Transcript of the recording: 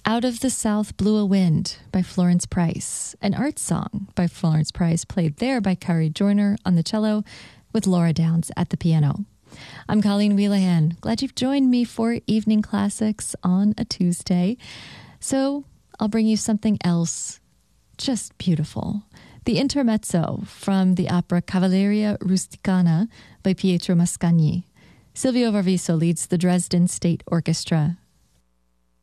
Out of the South Blew a Wind by Florence Price, an art song by Florence Price, played there by Kari Joyner on the cello with Laura Downs at the piano. I'm Colleen Wheelahan. Glad you've joined me for Evening Classics on a Tuesday. So I'll bring you something else just beautiful. The Intermezzo from the opera Cavalleria Rusticana by Pietro Mascagni. Silvio Varviso leads the Dresden State Orchestra.